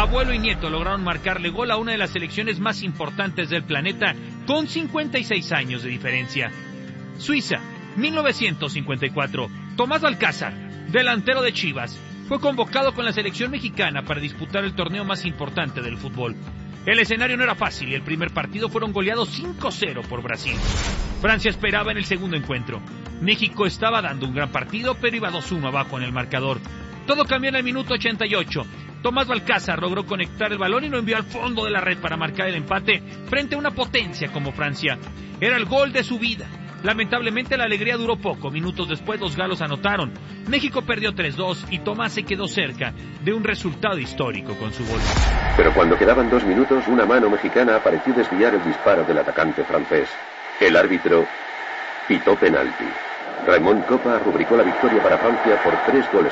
abuelo y nieto lograron marcarle gol a una de las selecciones más importantes del planeta con 56 años de diferencia. Suiza, 1954. Tomás Balcázar, delantero de Chivas, fue convocado con la selección mexicana para disputar el torneo más importante del fútbol. El escenario no era fácil y el primer partido fueron goleados 5-0 por Brasil. Francia esperaba en el segundo encuentro. México estaba dando un gran partido, pero iba 2-1 abajo en el marcador. Todo cambió en el minuto 88. Tomás Balcázar logró conectar el balón y lo envió al fondo de la red para marcar el empate frente a una potencia como Francia. Era el gol de su vida. Lamentablemente la alegría duró poco. Minutos después los galos anotaron. México perdió 3-2 y Tomás se quedó cerca de un resultado histórico con su gol. Pero cuando quedaban 2 minutos, una mano mexicana pareció desviar el disparo del atacante francés. El árbitro pitó penalti. Raymond Kopa rubricó la victoria para Francia por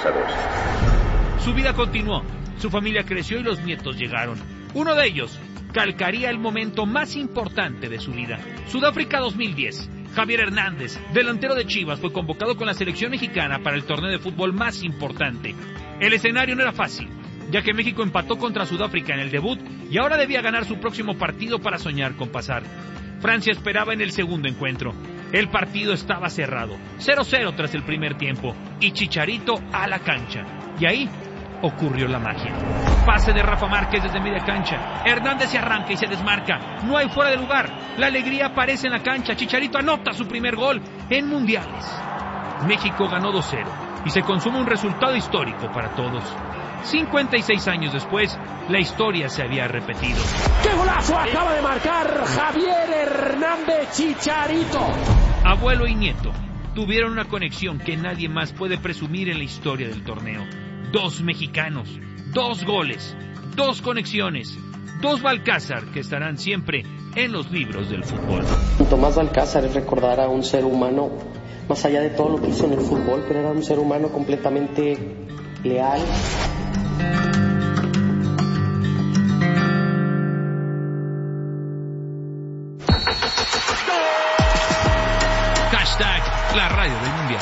3-2. Su vida continuó. Su familia creció y los nietos llegaron. Uno de ellos calcaría el momento más importante de su vida. Sudáfrica 2010. Javier Hernández, delantero de Chivas, fue convocado con la selección mexicana para el torneo de fútbol más importante. El escenario no era fácil, ya que México empató contra Sudáfrica en el debut y ahora debía ganar su próximo partido para soñar con pasar. Francia esperaba en el segundo encuentro. El partido estaba cerrado, 0-0 tras el primer tiempo, y Chicharito a la cancha. Y ahí ocurrió la magia. Pase de Rafa Márquez desde media cancha. Hernández se arranca y se desmarca. No hay fuera de lugar. La alegría aparece en la cancha. Chicharito anota su primer gol en mundiales. México ganó 2-0 y se consuma un resultado histórico para todos. 56 años después, la historia se había repetido. ¡Qué golazo acaba de marcar Javier Hernández Chicharito! Abuelo y nieto tuvieron una conexión que nadie más puede presumir en la historia del torneo. 2 mexicanos, 2 goles, 2 conexiones, 2 Balcázar que estarán siempre en los libros del fútbol. Tomás Balcázar es recordar a un ser humano, más allá de todo lo que hizo en el fútbol, pero era un ser humano completamente leal. Hashtag la radio del mundial.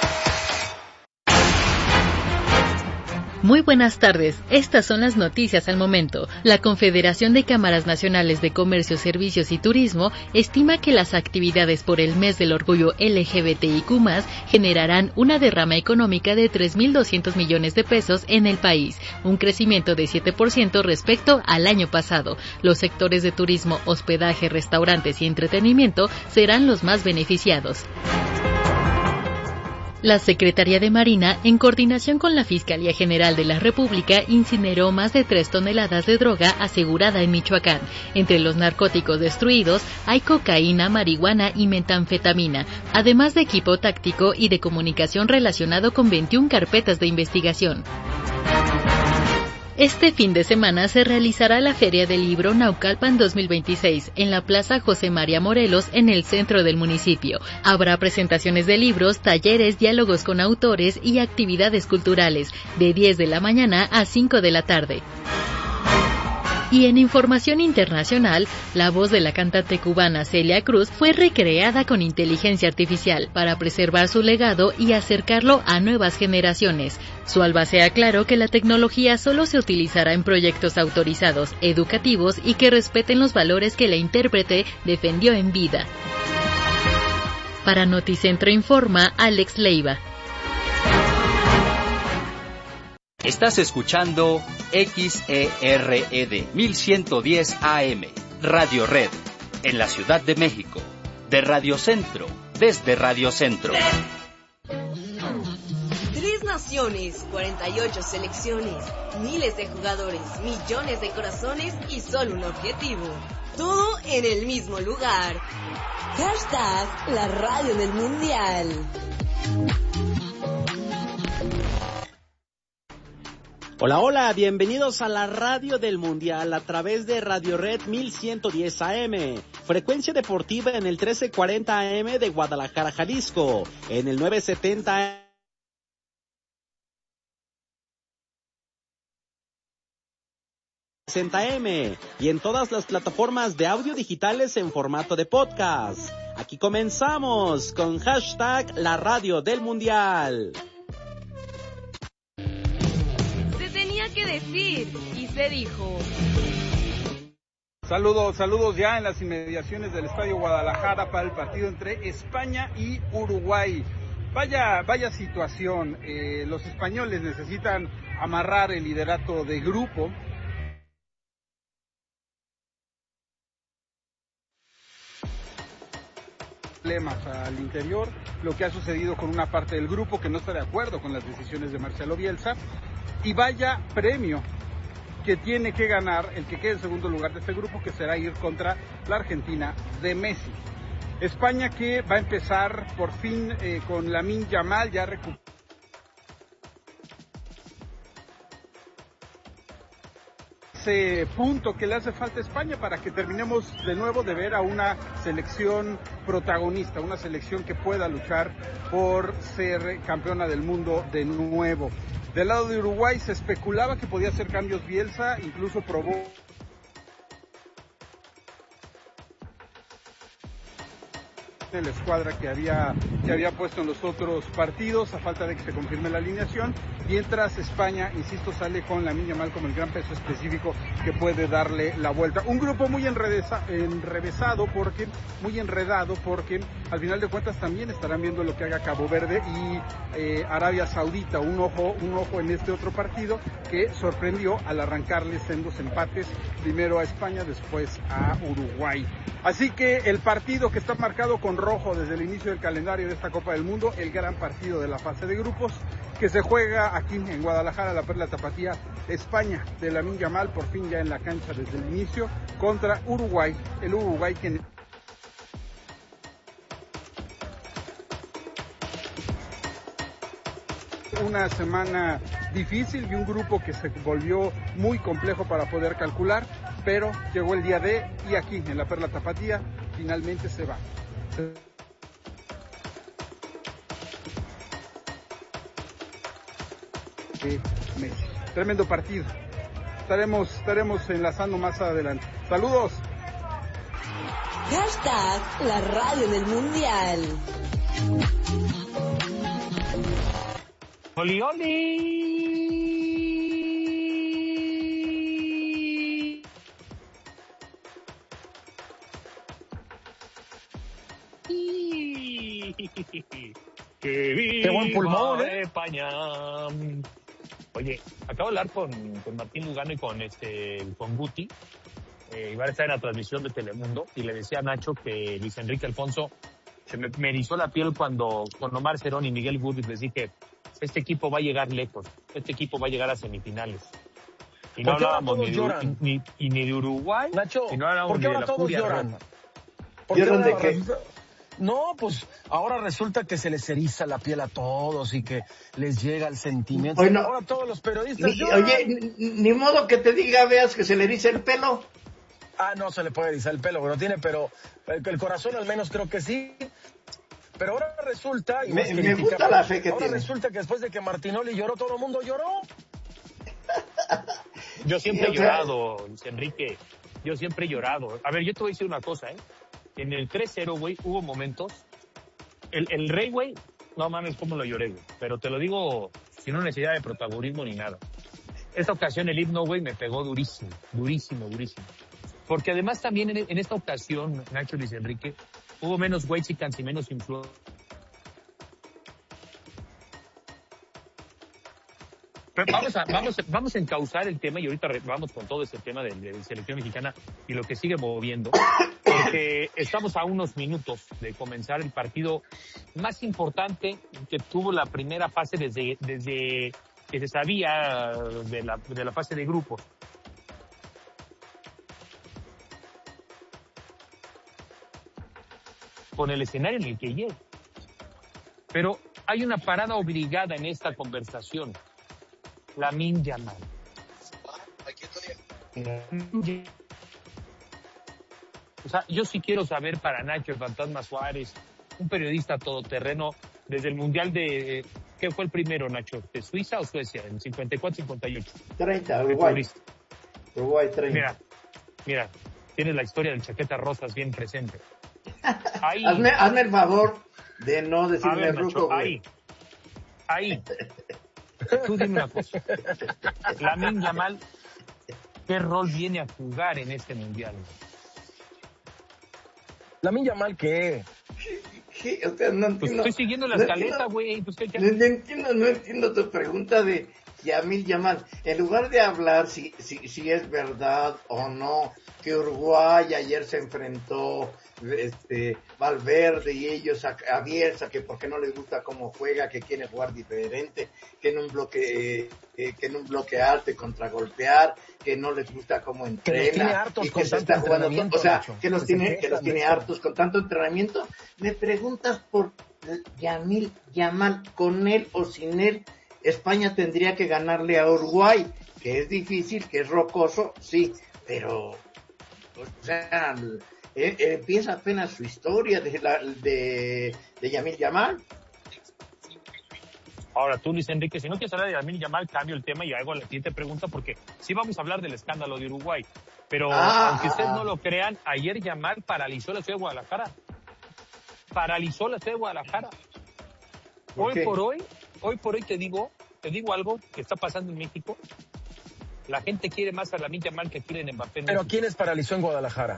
Muy buenas tardes, estas son las noticias al momento. La Confederación de Cámaras Nacionales de Comercio, Servicios y Turismo estima que las actividades por el mes del orgullo LGBTIQ+, generarán una derrama económica de 3.200 millones de pesos en el país, un crecimiento de 7% respecto al año pasado. Los sectores de turismo, hospedaje, restaurantes y entretenimiento serán los más beneficiados. La Secretaría de Marina, en coordinación con la Fiscalía General de la República, incineró más de 3 toneladas de droga asegurada en Michoacán. Entre los narcóticos destruidos hay cocaína, marihuana y metanfetamina, además de equipo táctico y de comunicación relacionado con 21 carpetas de investigación. Este fin de semana se realizará la Feria del Libro Naucalpan 2026 en la Plaza José María Morelos en el centro del municipio. Habrá presentaciones de libros, talleres, diálogos con autores y actividades culturales de 10 de la mañana a 5 de la tarde. Y en información internacional, la voz de la cantante cubana Celia Cruz fue recreada con inteligencia artificial para preservar su legado y acercarlo a nuevas generaciones. Su albacea aclaró que la tecnología solo se utilizará en proyectos autorizados, educativos y que respeten los valores que la intérprete defendió en vida. Para Noticentro Informa, Alex Leiva. Estás escuchando XERED 1110 AM, Radio Red, en la Ciudad de México, de Radio Centro, desde Radio Centro. 3 naciones, 48 selecciones, miles de jugadores, millones de corazones y solo un objetivo. Todo en el mismo lugar. Hashtag la radio del mundial. Hola, hola, bienvenidos a la radio del mundial a través de Radio Red 1110 AM, frecuencia deportiva en el 1340 AM de Guadalajara, Jalisco, en el 970 AM y en todas las plataformas de audio digitales en formato de podcast. Aquí comenzamos con hashtag la radio del mundial. Se tenía que decir y se dijo. Saludos ya en las inmediaciones del Estadio Guadalajara para el partido entre España y Uruguay. Vaya situación, los españoles necesitan amarrar el liderato de grupo. Problemas al interior, lo que ha sucedido con una parte del grupo que no está de acuerdo con las decisiones de Marcelo Bielsa, y vaya premio que tiene que ganar el que quede en segundo lugar de este grupo, que será ir contra la Argentina de Messi. España, que va a empezar por fin con Lamine Yamal, ya recuperado. Ese punto que le hace falta a España para que terminemos de nuevo de ver a una selección protagonista, una selección que pueda luchar por ser campeona del mundo de nuevo. Del lado de Uruguay se especulaba que podía hacer cambios Bielsa, incluso probó la escuadra que había puesto en los otros partidos, a falta de que se confirme la alineación, mientras España, insisto, sale con Lamine Yamal como el gran peso específico que puede darle la vuelta. Un grupo muy enredado porque al final de cuentas también estarán viendo lo que haga Cabo Verde y Arabia Saudita, un ojo en este otro partido que sorprendió al arrancarle sendos empates, primero a España, después a Uruguay. Así que el partido que está marcado con rojo desde el inicio del calendario de esta Copa del Mundo, el gran partido de la fase de grupos, que se juega aquí en Guadalajara, la Perla Tapatía, España, de Lamine Yamal, por fin ya en la cancha desde el inicio, contra Uruguay, el Uruguay que... Una semana difícil y un grupo que se volvió muy complejo para poder calcular, pero llegó el día D y aquí en la Perla Tapatía finalmente se va. Messi. Tremendo partido. Estaremos enlazando más adelante. Saludos. Hashtag la radio del mundial. ¡Oli, oli! ¡Qué buen pulmón, España! Oye, acabo de hablar con Martín Lugano y con Guti. Iba a estar en la transmisión de Telemundo y le decía a Nacho que Luis Enrique Alfonso se me erizó la piel cuando con Omar Cerón y Miguel Gurri les dije: este equipo va a llegar lejos, este equipo va a llegar a semifinales. Y no hablábamos ni de Uruguay, Nacho, y no hablábamos ¿por qué ni ahora de la todos furia lloran? ¿Lloran de qué? No, pues ahora resulta que se les eriza la piel a todos y que les llega el sentimiento. Bueno, ahora todos los periodistas lloran. Oye, ni modo que te diga, Veas, que se le erice el pelo. Ah, no se le puede erizar el pelo, pero pero el corazón al menos creo que sí. Pero ahora resulta... Me gusta la fe que ahora tiene. Resulta que después de que Martinoli lloró, todo el mundo lloró. Yo siempre he llorado, Luis Enrique. Yo siempre he llorado. A ver, yo te voy a decir una cosa, En el 3-0, güey, hubo momentos... El Rey, güey, no mames cómo lo lloré, güey. Pero te lo digo sin una necesidad de protagonismo ni nada. Esta ocasión el himno, güey, me pegó durísimo. Porque además también en esta ocasión, Nacho, Luis Enrique, hubo menos Whitexicans y menos influencia. Vamos a encauzar el tema y ahorita vamos con todo este tema de selección mexicana y lo que sigue moviendo, porque estamos a unos minutos de comenzar el partido más importante que tuvo la primera fase desde que se sabía de la fase de grupos. Con el escenario en el que llega. Pero hay una parada obligada en esta conversación. Lamine Yamal. O sea, yo sí quiero saber para Nacho el Fantasma Suárez, un periodista todoterreno, desde el Mundial de... ¿Qué fue el primero, Nacho? ¿De Suiza o Suecia? En 54-58. 30, Uruguay 30. Mira, tienes la historia del Chaqueta Rosas bien presente. Ahí. Hazme el favor de no decirme ver, ruco, Nacho, ahí. Tú dime una cosa. Lamine Yamal, ¿qué rol viene a jugar en este mundial? Lamine Yamal, ¿qué? O sea, no entiendo. Pues estoy siguiendo la escaleta, güey. Pues, no entiendo tu pregunta de Lamine Yamal. En lugar de hablar si es verdad o no que Uruguay ayer se enfrentó Valverde y ellos a Bielsa, que porque no les gusta cómo juega, que quiere jugar diferente, que en un bloque alto y contragolpear, que no les gusta cómo entrena y que se está jugando, o sea, que los tiene hartos con tanto entrenamiento. Me preguntas por Lamine Yamal, con él o sin él, España tendría que ganarle a Uruguay, que es difícil, que es rocoso, sí, pero o sea, empieza apenas su historia de Lamine Yamal. Ahora tú, Luis Enrique, si no quieres hablar de Lamine Yamal, cambio el tema y hago la siguiente pregunta, porque sí vamos a hablar del escándalo de Uruguay, pero aunque ustedes no lo crean, ayer Yamal paralizó la ciudad de Guadalajara. Hoy por hoy te digo algo que está pasando en México. La gente quiere más a Lamine Yamal que quieren Mbappé. ¿Pero quiénes paralizó en Guadalajara?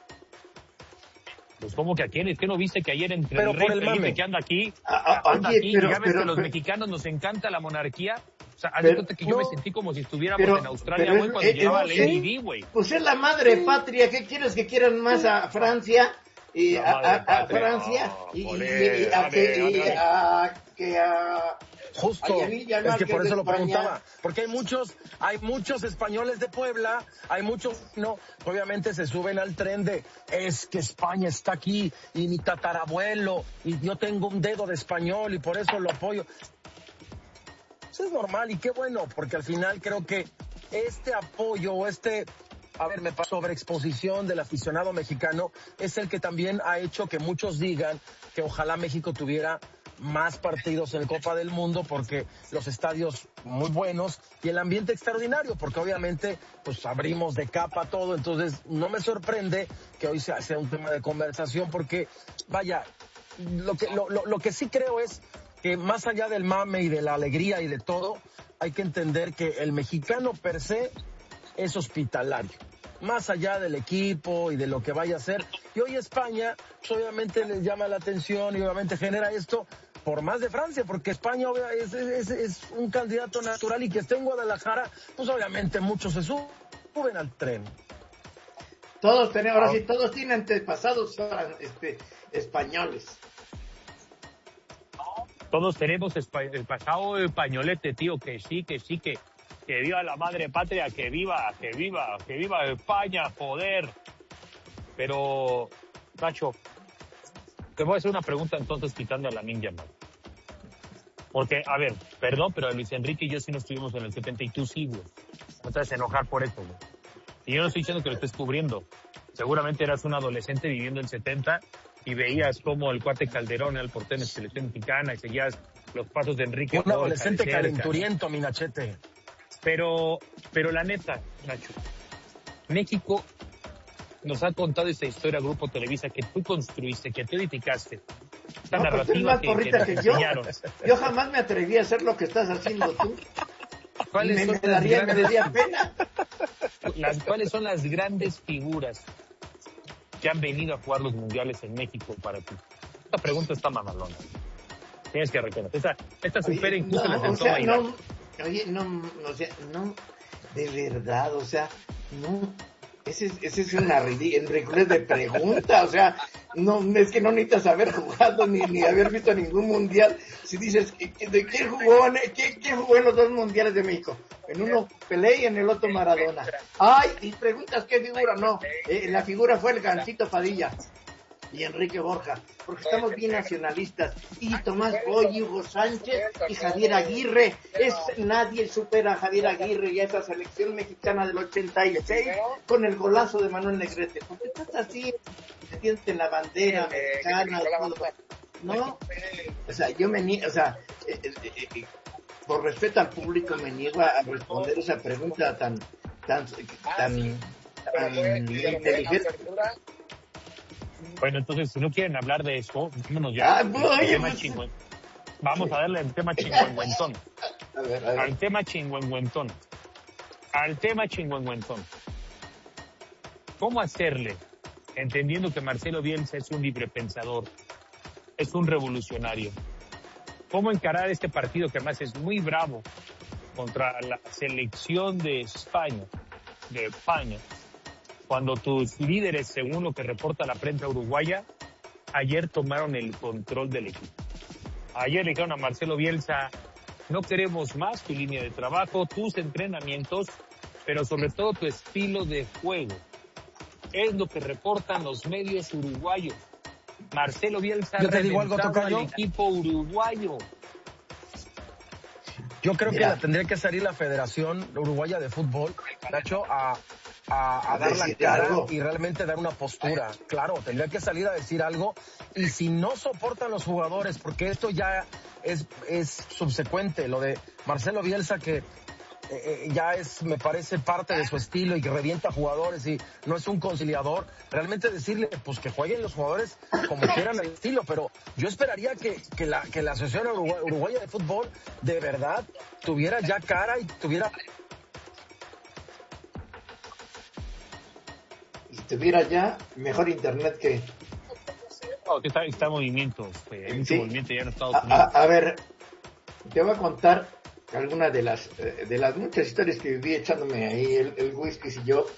Pues como que a quiénes, ¿qué no viste que ayer entre pero el rey el Felipe que anda aquí, pero, ya ves que a los mexicanos nos encanta la monarquía? O sea, haz de cuenta que yo me sentí como si estuviéramos en Australia, güey, cuando llegaba Lady Di, güey. Pues es la madre patria, ¿qué quieres que quieran más a Francia? Y a Francia Justo, es que por eso lo preguntaba, porque hay muchos españoles de Puebla, hay muchos, obviamente se suben al tren de, es que España está aquí, y mi tatarabuelo, y yo tengo un dedo de español, y por eso lo apoyo. Eso es normal, y qué bueno, porque al final creo que este apoyo, sobreexposición del aficionado mexicano, es el que también ha hecho que muchos digan que ojalá México tuviera más partidos en Copa del Mundo, porque los estadios muy buenos y el ambiente extraordinario, porque obviamente pues abrimos de capa todo, entonces no me sorprende que hoy sea un tema de conversación, porque vaya, lo que sí creo es que más allá del mame y de la alegría y de todo, hay que entender que el mexicano per se es hospitalario, más allá del equipo y de lo que vaya a hacer. Y hoy España, pues obviamente les llama la atención y obviamente genera esto por más de Francia, porque España es un candidato natural, y que esté en Guadalajara, pues obviamente muchos se suben al tren. Todos tienen antepasados españoles. Todos tenemos el pasado españolete, tío, que viva la madre patria, que viva España, joder. Pero, Nacho, te voy a hacer una pregunta entonces quitando a Lamine Yamal. Porque, a ver, perdón, pero Luis Enrique y yo sí no estuvimos en el 70 y tú sí, güey. No te vas a enojar por eso, güey. Y yo no estoy diciendo que lo estés cubriendo. Seguramente eras un adolescente viviendo el 70 y veías como el cuate Calderón era el portero de selección mexicana y seguías los pasos de Enrique. Un adolescente calenturiento, mi Nachete. Pero la neta, Nacho, México nos ha contado esta historia, Grupo Televisa, que tú construiste, que tú edificaste. Esta narrativa que nos enseñaron. Yo jamás me atreví a hacer lo que estás haciendo tú. Me daría pena. ¿Cuáles son las grandes figuras que han venido a jugar los mundiales en México para ti? Esta pregunta está mamalona. Tienes que reconocer. Esta supera incluso la del Toma Irán. No, de verdad, o sea, no. Esa es una ridiculez de pregunta, o sea, no, es que no necesitas haber jugado ni haber visto ningún mundial. Si dices, ¿de quién jugó en los dos mundiales de México? En uno Pelé y en el otro Maradona. Ay, y preguntas qué figura, no, la figura fue el Gancito Padilla y Enrique Borja, porque estamos bien nacionalistas, y Tomás Boy, Hugo Sánchez y Javier Aguirre. Nadie supera a Javier Aguirre y a esa selección mexicana del 86 con el golazo de Manuel Negrete. ¿Por qué estás así? Metiéndote en la bandera mexicana, ¿no? O sea, por respeto al público me niego a responder esa pregunta tan inteligente. Bueno, entonces, si no quieren hablar de eso, vámonos ya. Vamos a darle el tema chingüengüentón. A ver. Al tema chingüengüentón. ¿Cómo hacerle? Entendiendo que Marcelo Bielsa es un librepensador, es un revolucionario. ¿Cómo encarar este partido que además es muy bravo contra la selección de España, cuando tus líderes, según lo que reporta la prensa uruguaya, ayer tomaron el control del equipo? Ayer le dijeron a Marcelo Bielsa, no queremos más tu línea de trabajo, tus entrenamientos, pero sobre todo tu estilo de juego. Es lo que reportan los medios uruguayos. Marcelo Bielsa reventando al equipo uruguayo. Yo creo que tendría que salir la Federación Uruguaya de Fútbol, Nacho, a dar la cara y realmente dar una postura. Claro, tendría que salir a decir algo. Y si no soportan los jugadores, porque esto ya es subsecuente, lo de Marcelo Bielsa, que ya es, me parece, parte de su estilo y que revienta jugadores y no es un conciliador, realmente decirle pues que jueguen los jugadores como quieran el estilo, pero yo esperaría que la Asociación Uruguaya de Fútbol de verdad tuviera ya cara y tuviera ya mejor internet que... Está en movimiento, hay mucho movimiento ya en Estados Unidos. A ver, te voy a contar algunas de las muchas historias que viví echándome ahí el whisky y yo,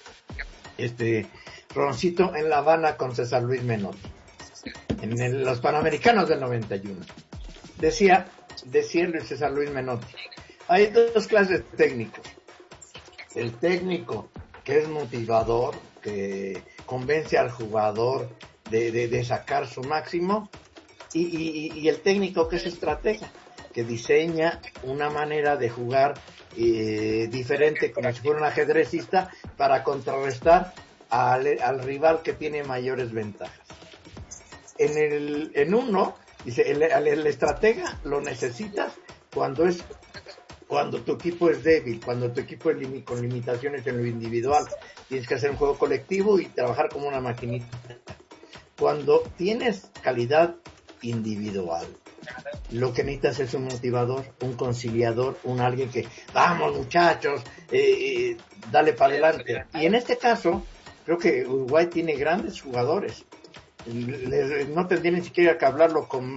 roncito en La Habana con César Luis Menotti, en los Panamericanos del 91. Decía César Luis Menotti, hay dos clases de técnicos. El técnico que es motivador, que convence al jugador de sacar su máximo, y el técnico que es estratega, que diseña una manera de jugar diferente, como si fuera un ajedrecista, para contrarrestar al rival que tiene mayores ventajas. En uno, dice, el estratega lo necesitas cuando tu equipo es débil, cuando tu equipo es con limitaciones en lo individual. Tienes que hacer un juego colectivo y trabajar como una maquinita. Cuando tienes calidad individual, lo que necesitas es un motivador, un conciliador, alguien que, vamos muchachos, dale para adelante. Y en este caso, creo que Uruguay tiene grandes jugadores. No tendría ni siquiera que hablarlo con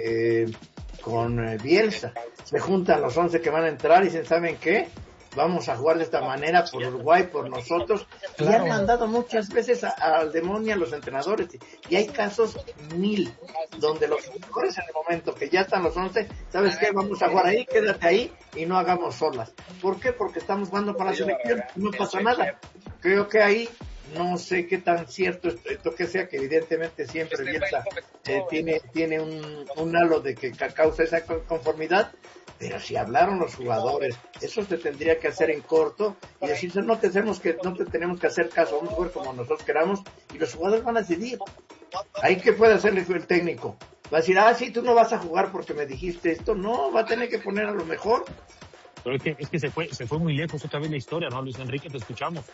Bielsa. Se juntan los 11 que van a entrar y dicen, ¿saben qué? Vamos a jugar de esta manera por Uruguay, por nosotros. Claro. Y han mandado muchas veces al demonio a los entrenadores. Y hay casos 1000 donde los jugadores en el momento que ya están los 11, ¿sabes qué? Vamos a jugar ahí, quédate ahí y no hagamos solas. ¿Por qué? Porque estamos jugando para la selección, no pasa nada. Creo que ahí no sé qué tan cierto esto que sea, que evidentemente siempre Bielsa tiene un halo de que causa esa conformidad. Pero si hablaron los jugadores, eso se tendría que hacer en corto y decirse, no te tenemos que hacer caso, vamos a jugar como nosotros queramos, y los jugadores van a decidir. Ahí qué puede hacerle el técnico. Va a decir, sí, tú no vas a jugar porque me dijiste esto. No, va a tener que poner a lo mejor. Pero es que se fue muy lejos otra vez la historia, ¿no, Luis Enrique? Te escuchamos.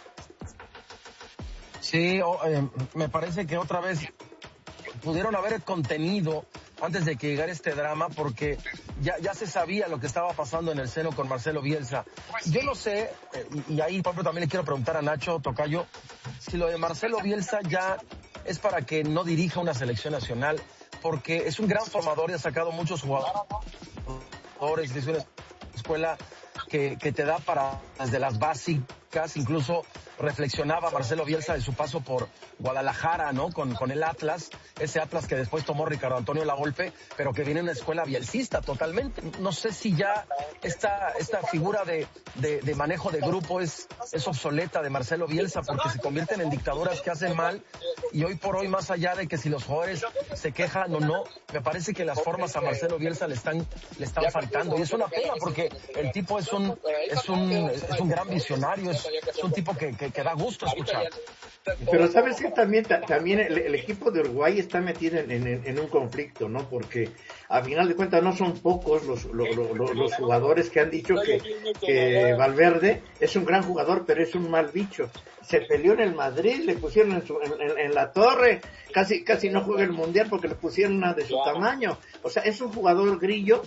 Sí, me parece que otra vez pudieron haber contenido antes de que llegara este drama, porque ya se sabía lo que estaba pasando en el seno con Marcelo Bielsa. Yo no sé, y ahí Pablo también le quiero preguntar a Nacho Tocayo, si lo de Marcelo Bielsa ya es para que no dirija una selección nacional, porque es un gran formador y ha sacado muchos jugadores de una escuela que te da para desde las básicas, incluso reflexionaba Marcelo Bielsa de su paso por Guadalajara, ¿no? Con el Atlas, ese Atlas que después tomó Ricardo Antonio Lavolpe, pero que viene de una escuela bielcista totalmente. No sé si ya esta figura de manejo de grupo es obsoleta de Marcelo Bielsa, porque se convierten en dictaduras que hacen mal, y hoy por hoy, más allá de que si los jugadores se quejan o no, me parece que las formas a Marcelo Bielsa le están faltando, y es una pena, porque el tipo es un gran visionario, es un tipo que da gusto escuchar. Pero sabes que también el equipo de Uruguay está metido en un conflicto, ¿no? Porque a final de cuentas no son pocos los jugadores que han dicho que Valverde es un gran jugador, pero es un mal bicho. Se peleó en el Madrid, le pusieron en la torre, casi no juega el Mundial porque le pusieron una de su tamaño. O sea, es un jugador grillo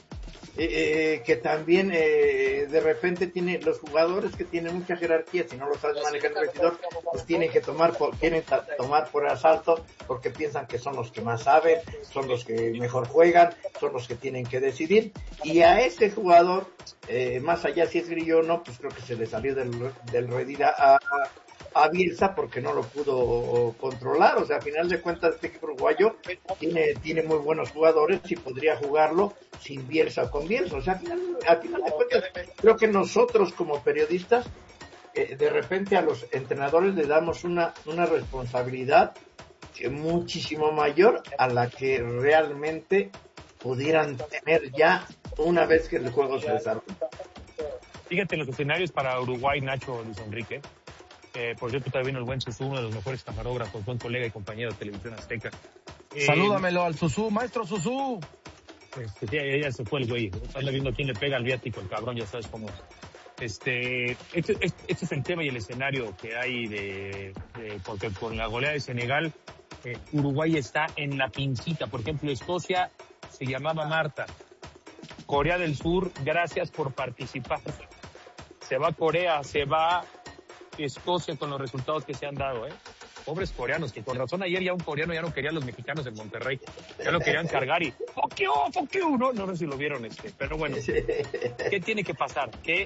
que también de repente tiene los jugadores que tienen mucha jerarquía, si no lo sabes manejar el vestidor, pues quieren tomar por asalto porque piensan que son los que más saben, son los que mejor juegan, son los que tienen que decidir, y a ese jugador, más allá si es Grillo o no, pues creo que se le salió del redil a Bielsa porque no lo pudo controlar. O sea, a final de cuentas este equipo uruguayo tiene muy buenos jugadores y podría jugarlo sin Bielsa o con Bielsa. O sea, a final de cuentas creo que nosotros como periodistas de repente a los entrenadores les damos una responsabilidad muchísimo mayor a la que realmente pudieran tener ya una vez que el juego se desarrolla. Fíjate los escenarios para Uruguay, Nacho, Luis Enrique. Por cierto, también vino el buen Susú, uno de los mejores camarógrafos, buen colega y compañero de Televisión Azteca. Salúdamelo al Susú, maestro Susú. Pues ya se fue el güey. Anda viendo quién le pega al viático, el cabrón, ya sabes cómo es. Este es el tema y el escenario que hay porque con la goleada de Senegal, Uruguay está en la pincita. Por ejemplo, Escocia se llamaba Marta. Corea del Sur, gracias por participar. Se va Corea, se va Escocia con los resultados que se han dado, Pobres coreanos, que con razón ayer ya un coreano ya no quería a los mexicanos en Monterrey. Ya lo querían cargar y fuck you, no sé si lo vieron, pero bueno. ¿Qué tiene que pasar? Que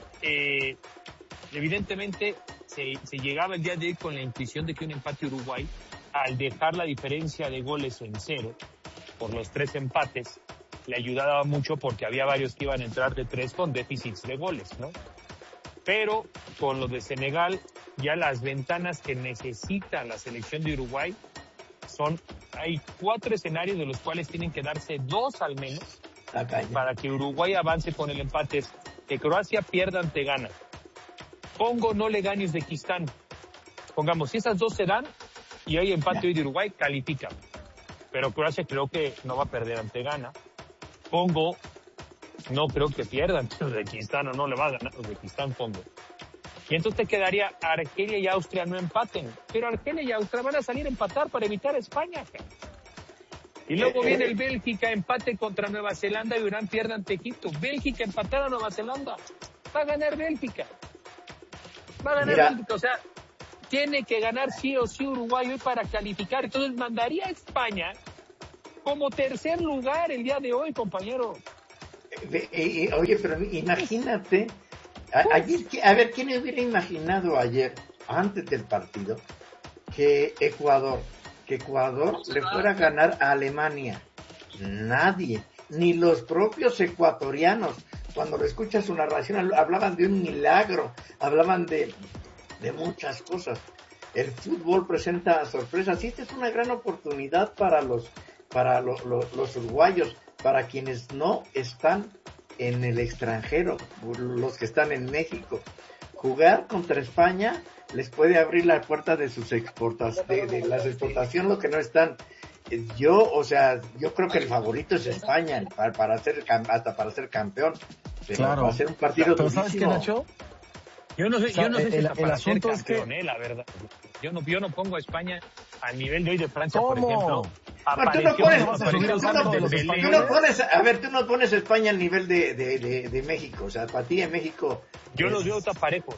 evidentemente se llegaba el día de hoy con la intuición de que un empate Uruguay, al dejar la diferencia de goles en 0 por los 3 empates, le ayudaba mucho porque había varios que iban a entrar de 3 con déficits de goles, ¿no? Pero con lo de Senegal, ya las ventanas que necesita la selección de Uruguay hay 4 escenarios de los cuales tienen que darse 2 al menos para que Uruguay avance con el empate. Que Croacia pierda ante Ghana. Congo no le gane a Uzbekistán. Pongamos, si esas 2 se dan y hay empate hoy de Uruguay, califica. Pero Croacia creo que no va a perder ante Ghana. Congo no creo que pierdan. Uzbekistán no le va a ganar Uzbekistán, Congo. Y entonces te quedaría Argelia y Austria no empaten. Pero Argelia y Austria van a salir a empatar para evitar a España. Y luego viene el Bélgica, empate contra Nueva Zelanda y Irán pierde ante Egipto. Bélgica empatar a Nueva Zelanda. Va a ganar Bélgica. O sea, tiene que ganar sí o sí Uruguay hoy para calificar. Entonces mandaría a España como tercer lugar el día de hoy, compañero. Oye, pero imagínate, ayer, a ver, ¿quién hubiera imaginado ayer, antes del partido, que Ecuador le fuera a ganar a Alemania? Nadie, ni los propios ecuatorianos. Cuando le escuchas su narración, hablaban de un milagro, hablaban de muchas cosas. El fútbol presenta sorpresas, y esta es una gran oportunidad para los uruguayos, para quienes no están en el extranjero, los que están en México. Jugar contra España les puede abrir la puerta de sus de las exportaciones, lo que no están. Yo creo que el favorito es España para ser campeón, pero claro, va a ser un partido durísimo. ¿Sabes qué, Nacho? Yo no sé si el asunto es que la verdad. Yo no pongo a España al nivel de hoy de Francia, ¿cómo? Por ejemplo. Tú no pones a España al nivel de México. O sea, para ti en México yo los veo parejo.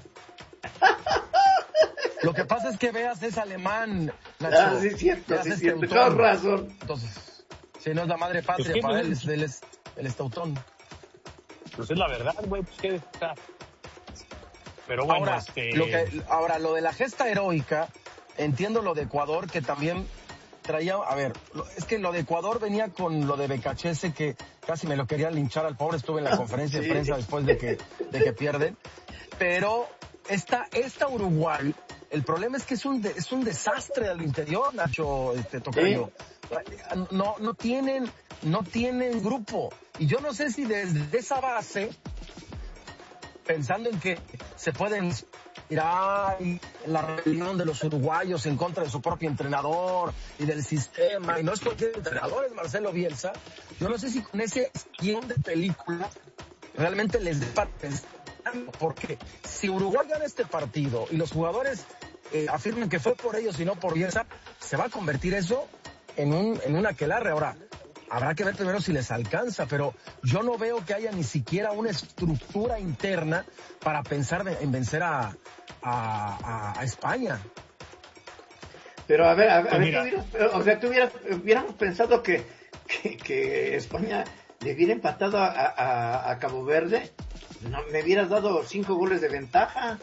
Lo que pasa es que Veas es alemán, Nacho. Sí, cierto. Tienes razón. Entonces, si no es la madre patria, pues para él es el estautón. Pues es la verdad, güey, pues qué está. Pero bueno, ahora, lo de la gesta heroica, entiendo lo de Ecuador, que también traía, es que lo de Ecuador venía con lo de Becachese, que casi me lo quería linchar al pobre, estuve en la conferencia de prensa después de que pierden, pero esta Uruguay, el problema es que es un desastre al interior, Nacho, Tocayo. No tienen grupo, y yo no sé si desde esa base, pensando en que se pueden inspirar en la rebelión de los uruguayos en contra de su propio entrenador y del sistema, y no es cualquier entrenador, es Marcelo Bielsa. Yo no sé si con ese guión de película realmente les dé para pensar, porque si Uruguay gana este partido y los jugadores afirman que fue por ellos y no por Bielsa, se va a convertir eso en un aquelarre. Ahora, Habrá que ver primero si les alcanza, pero yo no veo que haya ni siquiera una estructura interna para pensar en vencer a España. Pero a ver, hubiéramos pensado que España le hubiera empatado a Cabo Verde, no, me hubieras dado 5 goles de ventaja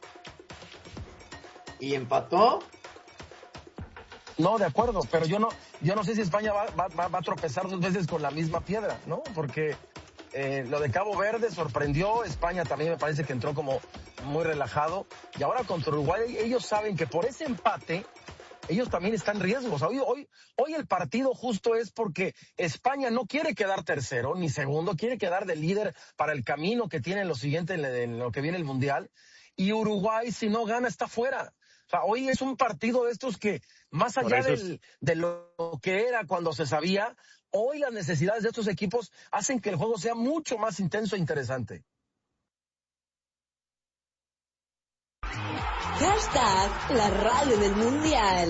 y empató. No, de acuerdo, pero yo no sé si España va a tropezar 2 veces con la misma piedra, ¿no? Porque lo de Cabo Verde sorprendió, España también me parece que entró como muy relajado, y ahora contra Uruguay ellos saben que por ese empate ellos también están en riesgo. O sea, hoy el partido justo es porque España no quiere quedar tercero ni segundo, quiere quedar de líder para el camino que tiene en lo siguiente, en lo que viene el Mundial, y Uruguay si no gana está fuera. O sea, hoy es un partido de estos que, más allá de lo que era cuando se sabía, hoy las necesidades de estos equipos hacen que el juego sea mucho más intenso e interesante. Hashtag la radio del mundial.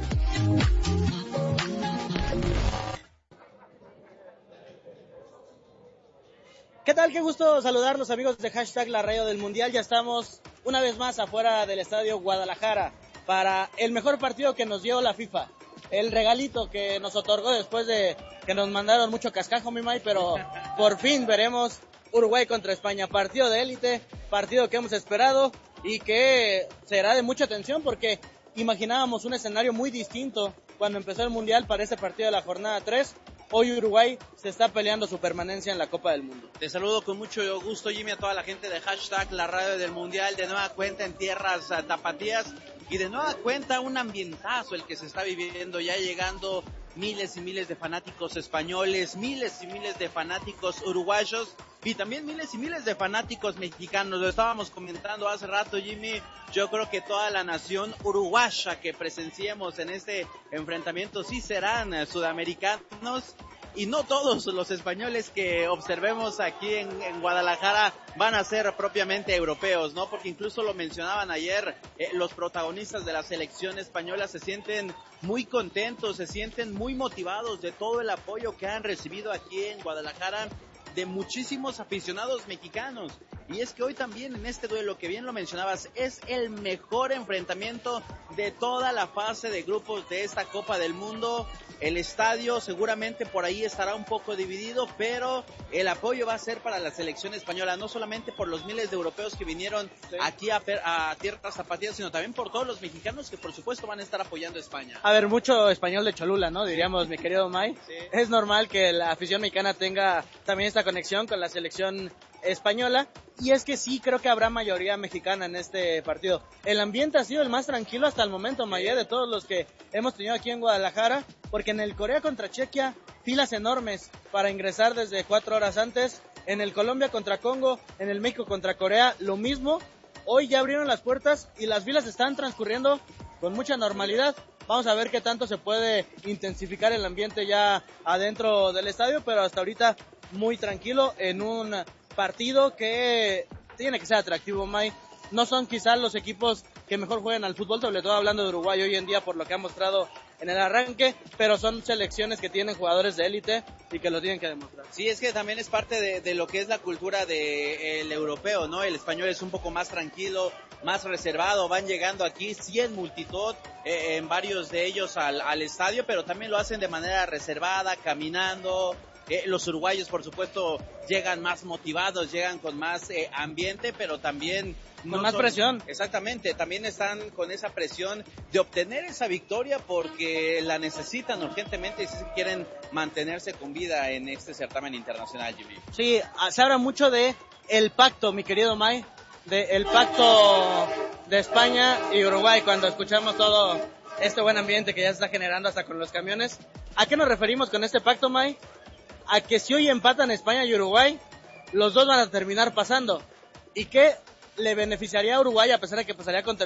¿Qué tal? Qué gusto saludarlos, amigos de Hashtag la radio del mundial. Ya estamos una vez más afuera del estadio Guadalajara para el mejor partido que nos dio la FIFA. El regalito que nos otorgó después de que nos mandaron mucho cascajo, mi May, pero por fin veremos Uruguay contra España. Partido de élite, partido que hemos esperado y que será de mucha atención porque imaginábamos un escenario muy distinto cuando empezó el Mundial para este partido de la jornada 3. Hoy Uruguay se está peleando su permanencia en la Copa del Mundo. Te saludo con mucho gusto, Jimmy, a toda la gente de Hashtag la radio del mundial, de nueva cuenta en tierras tapatías y de nueva cuenta un ambientazo el que se está viviendo, ya llegando miles y miles de fanáticos españoles, miles y miles de fanáticos uruguayos y también miles y miles de fanáticos mexicanos. Lo estábamos comentando hace rato, Jimmy. Yo creo que toda la nación uruguaya que presenciemos en este enfrentamiento sí serán sudamericanos y no todos los españoles que observemos aquí en Guadalajara van a ser propiamente europeos, ¿no? Porque incluso lo mencionaban ayer, los protagonistas de la selección española se sienten muy contentos, se sienten muy motivados de todo el apoyo que han recibido aquí en Guadalajara de muchísimos aficionados mexicanos. Y es que hoy también en este duelo, que bien lo mencionabas, es el mejor enfrentamiento de toda la fase de grupos de esta Copa del Mundo. El estadio seguramente por ahí estará un poco dividido, pero el apoyo va a ser para la selección española, no solamente por los miles de europeos que vinieron aquí a tierras zapatillas, sino también por todos los mexicanos que por supuesto van a estar apoyando a España. A ver, mucho español de Cholula, ¿no? Diríamos, mi querido May. Sí. Es normal que la afición mexicana tenga también esta conexión con la selección española, y es que sí creo que habrá mayoría mexicana en este partido. El ambiente ha sido el más tranquilo hasta el momento, Mayer, de todos los que hemos tenido aquí en Guadalajara, porque en el Corea contra Chequia, filas enormes para ingresar desde 4 horas antes, en el Colombia contra Congo, en el México contra Corea, lo mismo. Hoy ya abrieron las puertas y las filas están transcurriendo con mucha normalidad. Vamos a ver qué tanto se puede intensificar el ambiente ya adentro del estadio, pero hasta ahorita muy tranquilo en un partido que tiene que ser atractivo, May. No son quizás los equipos que mejor juegan al fútbol, sobre todo hablando de Uruguay hoy en día por lo que ha mostrado en el arranque, pero son selecciones que tienen jugadores de élite y que lo tienen que demostrar. Sí, es que también es parte de lo que es la cultura del europeo, ¿no? El español es un poco más tranquilo, más reservado, van llegando aquí, sí en multitud, en varios de ellos al estadio, pero también lo hacen de manera reservada, caminando. Los uruguayos, por supuesto, llegan más motivados, llegan con más ambiente, pero también con más presión. Exactamente, también están con esa presión de obtener esa victoria porque la necesitan urgentemente y si quieren mantenerse con vida en este certamen internacional, Jimmy. Sí, se habla mucho de el pacto, mi querido May, de el pacto de España y Uruguay cuando escuchamos todo este buen ambiente que ya se está generando hasta con los camiones. ¿A qué nos referimos con este pacto, May? A que si hoy empatan España y Uruguay, los dos van a terminar pasando. ¿Y qué le beneficiaría a Uruguay, a pesar de que pasaría como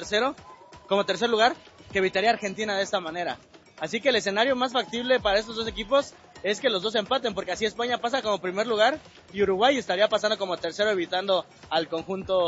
tercer lugar, que evitaría a Argentina de esta manera? Así que el escenario más factible para estos dos equipos es que los dos empaten, porque así España pasa como primer lugar y Uruguay estaría pasando como tercero, evitando al conjunto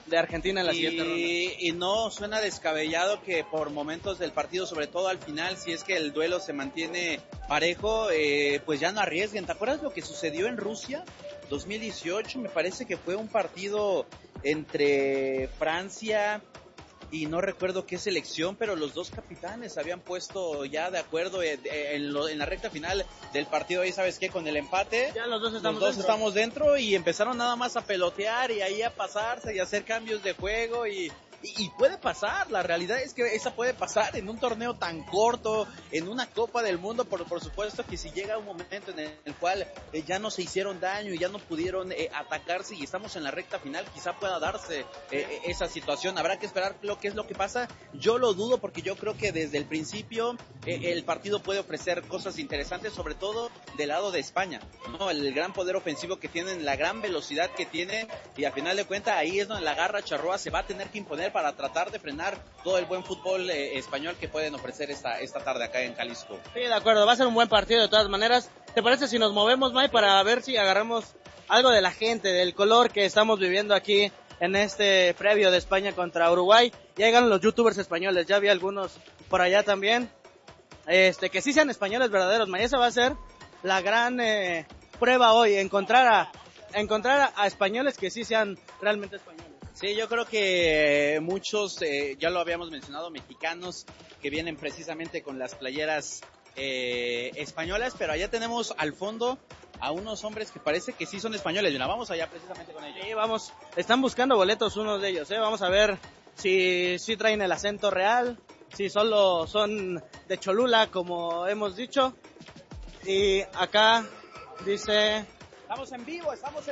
de Argentina en la siguiente ronda. Y no suena descabellado que por momentos del partido, sobre todo al final, si es que el duelo se mantiene parejo, pues ya no arriesguen. ¿Te acuerdas lo que sucedió en Rusia 2018? Me parece que fue un partido entre Francia y no recuerdo qué selección, pero los dos capitanes habían puesto ya de acuerdo en la recta final del partido. Ahí, ¿sabes qué? Con el empate, ya los dos estamos dentro y empezaron nada más a pelotear y ahí a pasarse y a hacer cambios de juego y puede pasar. La realidad es que esa puede pasar en un torneo tan corto, en una Copa del Mundo. Por supuesto que si llega un momento en el cual ya no se hicieron daño y ya no pudieron atacarse y estamos en la recta final, quizá pueda darse esa situación. Habrá que esperar qué es lo que pasa. Yo lo dudo porque yo creo que desde el principio el partido puede ofrecer cosas interesantes, sobre todo del lado de España, ¿no? El gran poder ofensivo que tienen, la gran velocidad que tienen, y a final de cuentas ahí es donde la garra charrúa se va a tener que imponer para tratar de frenar todo el buen fútbol español que pueden ofrecer esta tarde acá en Jalisco. Sí, de acuerdo, va a ser un buen partido de todas maneras. ¿Te parece si nos movemos, May, para ver si agarramos algo de la gente, del color que estamos viviendo aquí en este previo de España contra Uruguay? Ya llegaron los youtubers españoles, ya vi algunos por allá también, que sí sean españoles verdaderos. May, esa va a ser la gran prueba hoy, encontrar a españoles que sí sean realmente españoles. Sí, yo creo que muchos, ya lo habíamos mencionado, mexicanos que vienen precisamente con las playeras españolas, pero allá tenemos al fondo a unos hombres que parece que sí son españoles. Y vamos allá precisamente con ellos. Sí, vamos, están buscando boletos unos de ellos, vamos a ver si traen el acento real, si solo son de Cholula, como hemos dicho. Y acá dice... ¡Estamos en vivo!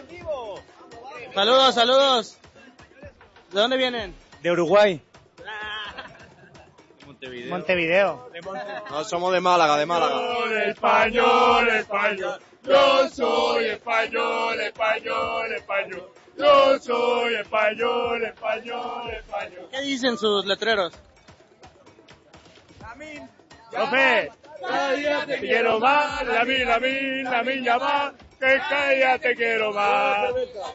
Saludos. ¿De dónde vienen? De Uruguay. Montevideo. No, somos de Málaga. Español. Yo soy español. Yo soy español. ¿Qué dicen sus letreros? Profe, te quiero más, la milla más, que calla te quiero más.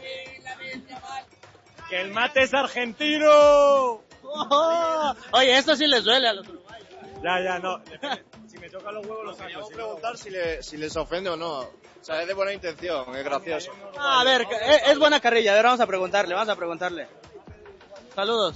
¡Que el mate es argentino! Oye, esto sí les duele a los uruguayos. Ya, no. Si me tocan los huevos los saco. Queríamos preguntar si les ofende o no. O sea, es de buena intención, es gracioso. A ver, es buena carrilla. A ver, vamos a preguntarle. Saludos.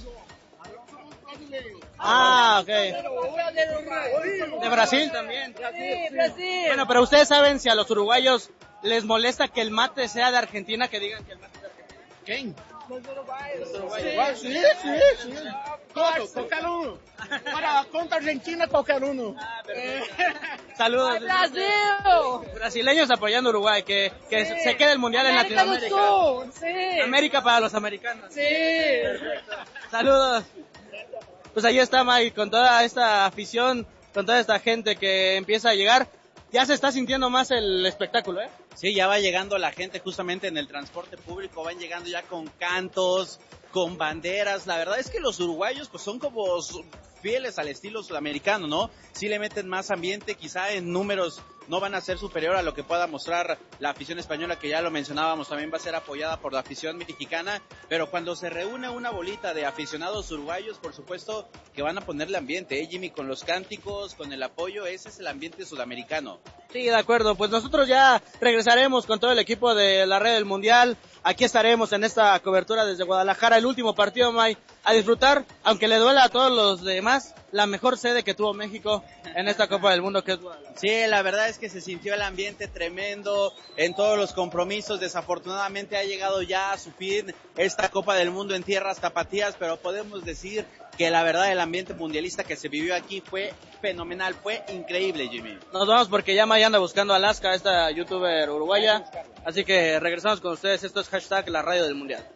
Ok. ¿De Brasil también? Sí, Brasil. Bueno, pero ustedes saben si a los uruguayos les molesta que el mate sea de Argentina, que digan que el mate es de Argentina. ¿Quién? Sí. Qualquer uno. Contra Argentina, qualquer uno. Saludos. ¡Brasil! Brasileños apoyando a Uruguay, que se quede el mundial en Latinoamérica. Sí. América para los americanos. Sí. Perfecto. Saludos. Pues ahí está Mike, con toda esta afición, con toda esta gente que empieza a llegar. Ya se está sintiendo más el espectáculo, ¿eh? Sí, ya va llegando la gente justamente en el transporte público, van llegando ya con cantos, con banderas. La verdad es que los uruguayos pues son como fieles al estilo sudamericano, ¿no? Sí le meten más ambiente, quizá en números no van a ser superior a lo que pueda mostrar la afición española, que ya lo mencionábamos, también va a ser apoyada por la afición mexicana, pero cuando se reúne una bolita de aficionados uruguayos, por supuesto que van a ponerle ambiente, Jimmy, con los cánticos, con el apoyo, ese es el ambiente sudamericano. Sí, de acuerdo, pues nosotros ya regresaremos con todo el equipo de la Red del Mundial. Aquí estaremos en esta cobertura desde Guadalajara, el último partido, May, a disfrutar, aunque le duela a todos los demás, la mejor sede que tuvo México en esta Copa del Mundo, que es Guadalajara. Sí, la verdad es que se sintió el ambiente tremendo en todos los compromisos. Desafortunadamente ha llegado ya a su fin esta Copa del Mundo en tierras tapatías, pero podemos decir que la verdad el ambiente mundialista que se vivió aquí fue fenomenal, fue increíble, Jimmy. Nos vamos porque ya May anda buscando a Alaska, esta youtuber uruguaya, así que regresamos con ustedes. Esto es hashtag la radio del mundial.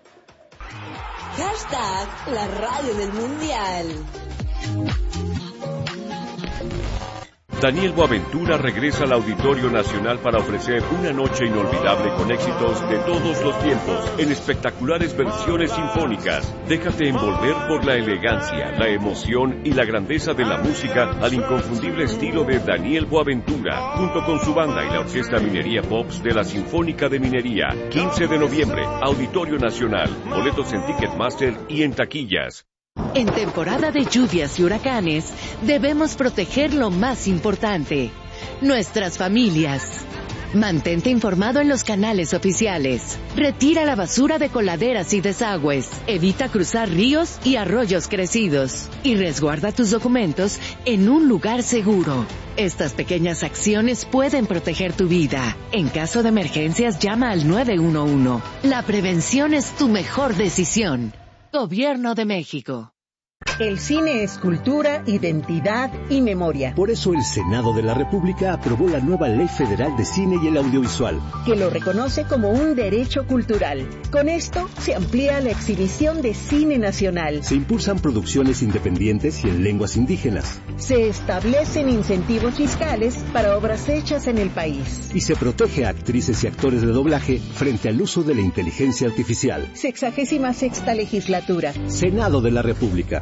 Hashtag la radio del mundial. Daniel Boaventura regresa al Auditorio Nacional para ofrecer una noche inolvidable con éxitos de todos los tiempos, en espectaculares versiones sinfónicas. Déjate envolver por la elegancia, la emoción y la grandeza de la música al inconfundible estilo de Daniel Boaventura, junto con su banda y la Orquesta Minería Pops de la Sinfónica de Minería. 15 de noviembre, Auditorio Nacional. Boletos en Ticketmaster y en taquillas. En temporada de lluvias y huracanes, debemos proteger lo más importante, nuestras familias. Mantente informado en los canales oficiales. Retira la basura de coladeras y desagües. Evita cruzar ríos y arroyos crecidos. Y resguarda tus documentos en un lugar seguro. Estas pequeñas acciones pueden proteger tu vida. En caso de emergencias, llama al 911. La prevención es tu mejor decisión. Gobierno de México. El cine es cultura, identidad y memoria. Por eso el Senado de la República aprobó la nueva Ley Federal de Cine y el Audiovisual, que lo reconoce como un derecho cultural. Con esto se amplía la exhibición de cine nacional. Se impulsan producciones independientes y en lenguas indígenas. Se establecen incentivos fiscales para obras hechas en el país. Y se protege a actrices y actores de doblaje frente al uso de la inteligencia artificial. 66ª Legislatura. Senado de la República.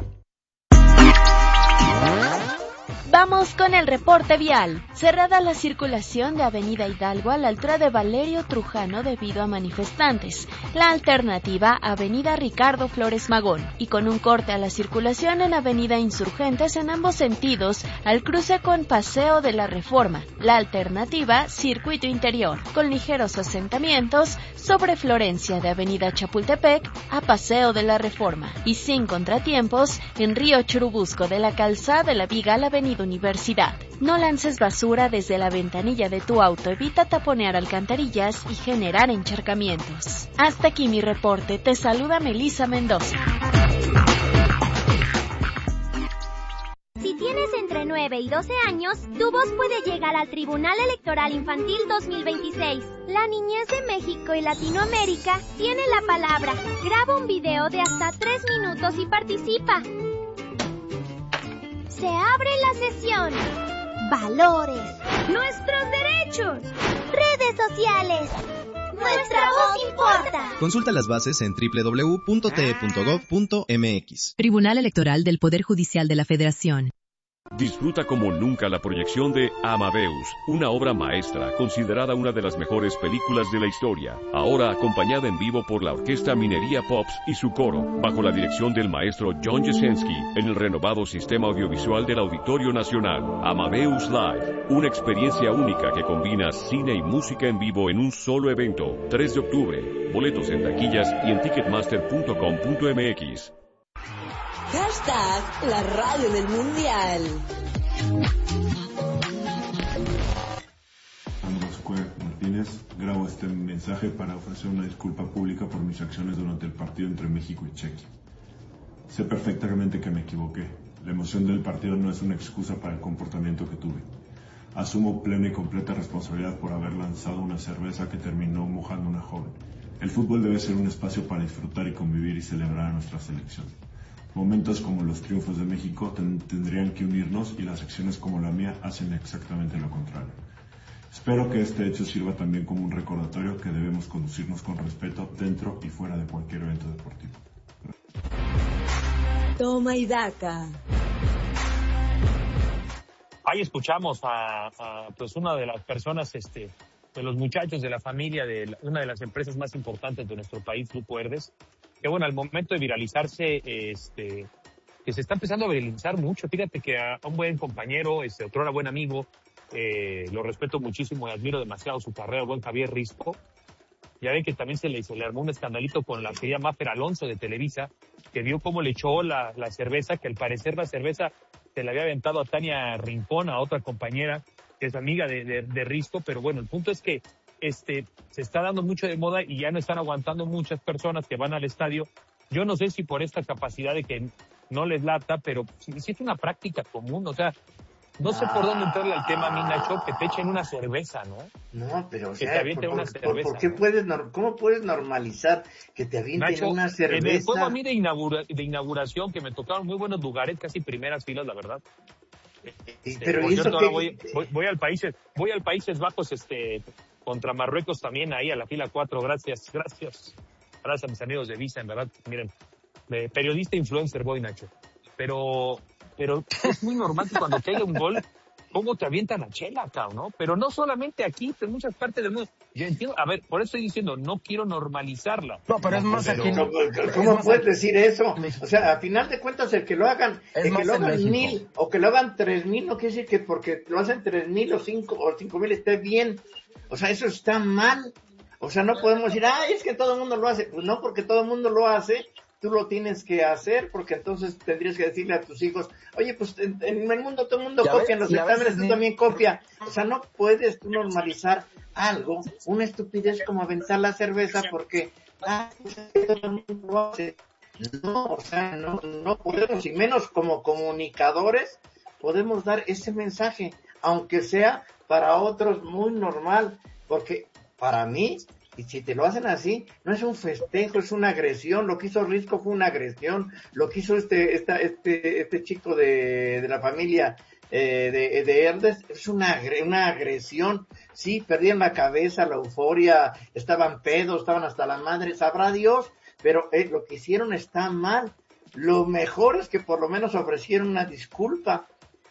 Vamos con el reporte vial. Cerrada la circulación de Avenida Hidalgo a la altura de Valerio Trujano debido a manifestantes. La alternativa, Avenida Ricardo Flores Magón. Y con un corte a la circulación en Avenida Insurgentes en ambos sentidos, al cruce con Paseo de la Reforma. La alternativa, Circuito Interior, con ligeros asentamientos sobre Florencia de Avenida Chapultepec a Paseo de la Reforma. Y sin contratiempos, en Río Churubusco de la Calzada de la Viga a la Avenida Universidad. No lances basura desde la ventanilla de tu auto, evita taponear alcantarillas y generar encharcamientos. Hasta aquí mi reporte, te saluda Melissa Mendoza. Si tienes entre 9 y 12 años, tu voz puede llegar al Tribunal Electoral Infantil 2026. La niñez de México y Latinoamérica tiene la palabra. Graba un video de hasta 3 minutos y participa. Se abre la sesión. Valores. Nuestros derechos. Redes sociales. Nuestra voz importa. Consulta las bases en www.te.gov.mx. Tribunal Electoral del Poder Judicial de la Federación. Disfruta como nunca la proyección de Amadeus, una obra maestra considerada una de las mejores películas de la historia, ahora acompañada en vivo por la Orquesta Minería Pops y su coro, bajo la dirección del maestro John Jasenski, en el renovado sistema audiovisual del Auditorio Nacional. Amadeus Live, una experiencia única que combina cine y música en vivo en un solo evento. 3 de octubre, boletos en taquillas y en ticketmaster.com.mx. Hashtag la radio del mundial. Andrés Martínez, grabo este mensaje para ofrecer una disculpa pública por mis acciones durante el partido entre México y Chequia. Sé perfectamente que me equivoqué. La emoción del partido no es una excusa para el comportamiento que tuve. Asumo plena y completa responsabilidad por haber lanzado una cerveza que terminó mojando a una joven. El fútbol debe ser un espacio para disfrutar y convivir y celebrar a nuestra selección. Momentos como los triunfos de México tendrían que unirnos y las acciones como la mía hacen exactamente lo contrario. Espero que este hecho sirva también como un recordatorio que debemos conducirnos con respeto dentro y fuera de cualquier evento deportivo. Toma y daca. Ahí escuchamos a pues una de las personas, de los muchachos de la familia de una de las empresas más importantes de nuestro país, Grupo Herdes, que bueno, al momento de viralizarse, que se está empezando a viralizar mucho. Fíjate que a un buen compañero, otrora buen amigo, lo respeto muchísimo y admiro demasiado su carrera, el buen Javier Risco. Ya ven que también se le armó un escandalito con la querida Mafer Alonso de Televisa, que vio cómo le echó la cerveza, que al parecer la cerveza se le había aventado a Tania Rincón, a otra compañera que es amiga de Risco, pero bueno, el punto es que se está dando mucho de moda y ya no están aguantando muchas personas que van al estadio. Yo no sé si por esta capacidad de que no les lata, pero si es una práctica común, o sea, no sé por dónde entrarle al tema, mi Nacho, que te echen una cerveza, ¿no? No, pero o sea, que te avienten una cerveza. ¿Por qué ¿cómo puedes normalizar que te avienten Nacho, una cerveza? En el juego a mí de inauguración, que me tocaron muy buenos lugares, casi primeras filas, la verdad. Pero por ¿y eso cierto, ahora qué? voy al Países Bajos, contra Marruecos también, ahí a la fila 4. Gracias a mis amigos de Visa, en verdad. Miren, periodista influencer voy, Nacho. Pero es muy normal que cuando caiga un gol, cómo te avientan la chela, cabrón, ¿no? Pero no solamente aquí, en muchas partes del mundo. Yo entiendo, a ver, por eso estoy diciendo, no quiero normalizarla. No, pero es más aquí. ¿Cómo puedes decir eso? O sea, a final de cuentas, el que lo hagan 1,000 o que lo hagan 3,000, no quiere decir que porque lo hacen 3,000 o 5,000 esté bien. O sea, eso está mal. O sea, no podemos decir, es que todo el mundo lo hace. Pues no, porque todo el mundo lo hace, tú lo tienes que hacer, porque entonces tendrías que decirle a tus hijos, oye, pues en el mundo todo el mundo copia en los exámenes, tú también copia. O sea, no puedes tú normalizar algo, una estupidez como aventar la cerveza porque todo el mundo lo hace. No, o sea, no podemos, y menos como comunicadores, podemos dar ese mensaje, aunque sea para otros muy normal, porque para mí, y si te lo hacen así, no es un festejo, es una agresión. Lo que hizo Risco fue una agresión. Lo que hizo este chico de la familia de Herdes es una agresión. Sí, perdían la cabeza, la euforia, estaban pedos, estaban hasta la madre, sabrá Dios, pero lo que hicieron está mal. Lo mejor es que por lo menos ofrecieron una disculpa.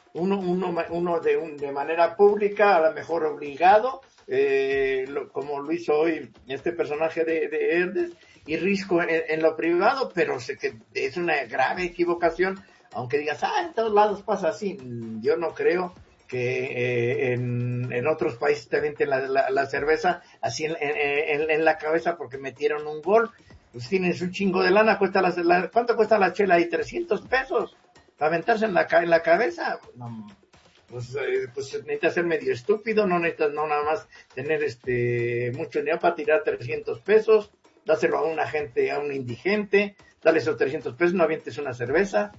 Uno de manera pública, a lo mejor obligado, como lo hizo hoy este personaje de Herdes, y Risco en lo privado, pero sé que es una grave equivocación, aunque digas, en todos lados pasa así. Yo no creo que en otros países te avienten la cerveza así en la cabeza porque metieron un gol. Pues tienes un chingo de lana, ¿cuánto cuesta la chela ahí? $300 para aventarse en la cabeza. No, pues necesitas ser medio estúpido, no necesitas nada más tener mucho dinero para tirar $300, dáselo a una gente, a un indigente, dale esos $300, no avientes una cerveza.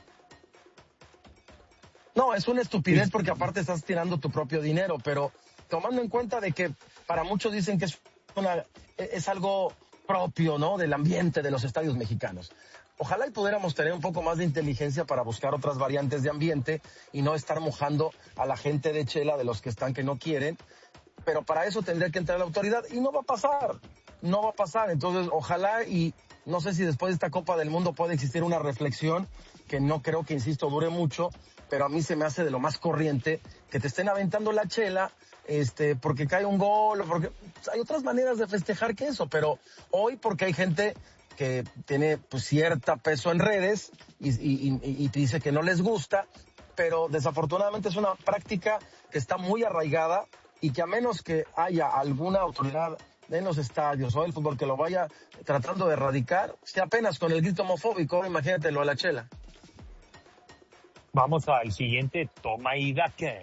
No, es una estupidez porque aparte estás tirando tu propio dinero, pero tomando en cuenta de que para muchos dicen que es algo propio, ¿no?, del ambiente de los estadios mexicanos. Ojalá y pudiéramos tener un poco más de inteligencia para buscar otras variantes de ambiente y no estar mojando a la gente de chela, de los que están que no quieren, pero para eso tendría que entrar la autoridad y no va a pasar. Entonces, ojalá y no sé si después de esta Copa del Mundo puede existir una reflexión que no creo que, insisto, dure mucho, pero a mí se me hace de lo más corriente que te estén aventando la chela porque cae un gol, o porque hay otras maneras de festejar que eso, pero hoy porque hay gente que tiene pues cierta peso en redes y dice que no les gusta, pero desafortunadamente es una práctica que está muy arraigada y que a menos que haya alguna autoridad en los estadios o el fútbol que lo vaya tratando de erradicar, si apenas con el grito homofóbico, imagínate lo de la chela. Vamos al siguiente Toma y Daca.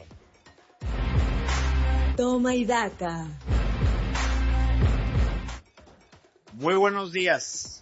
Toma y Daca. Muy buenos días.